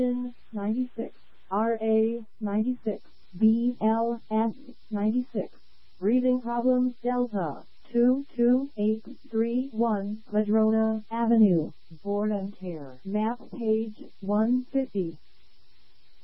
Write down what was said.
96, RA 96, BLS 96. Breathing problems Delta 22831 Madrona Avenue. Board and Care. Map page 150.